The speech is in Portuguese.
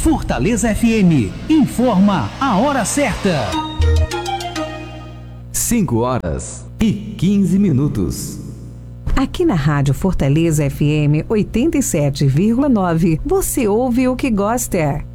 Fortaleza FM informa a hora certa. 5h15. Aqui na Rádio Fortaleza FM 87,9, você ouve o que gosta.